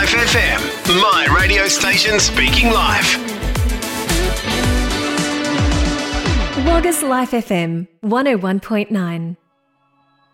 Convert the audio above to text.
Life FM, my radio station speaking life. Wagga's Life FM 101.9.